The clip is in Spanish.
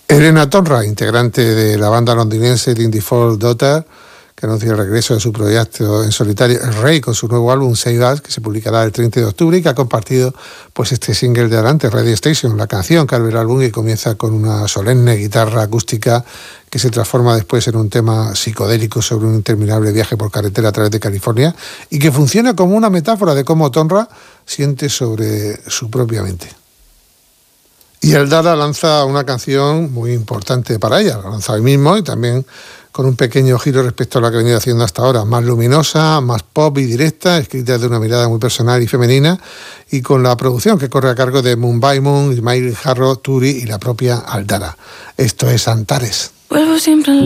Helena Tonra, integrante de la banda londinense The Default Daughter, que anuncia el regreso de su proyecto en solitario El Rey con su nuevo álbum Save Us, que se publicará el 30 de octubre y que ha compartido pues este single de adelante, Radio Station, la canción que abre el álbum y comienza con una solemne guitarra acústica que se transforma después en un tema psicodélico sobre un interminable viaje por carretera a través de California y que funciona como una metáfora de cómo Tonra siente sobre su propia mente. Y Eldara lanza una canción muy importante para ella, la lanza hoy mismo y también con un pequeño giro respecto a lo que ha venido haciendo hasta ahora, más luminosa, más pop y directa, escrita desde una mirada muy personal y femenina, y con la producción que corre a cargo de Mumbai Moon, Ismail Jarro, Turi y la propia Eldara. Esto es Antares. Vuelvo siempre